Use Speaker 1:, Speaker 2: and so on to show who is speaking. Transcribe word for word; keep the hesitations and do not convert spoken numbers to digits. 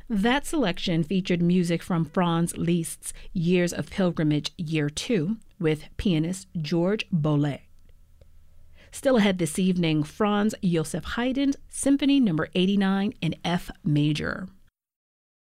Speaker 1: That selection featured music from Franz Liszt's Years of Pilgrimage, Year two, with pianist George Bolet. Still ahead this evening, Franz Joseph Haydn's Symphony Number eighty-nine in F major.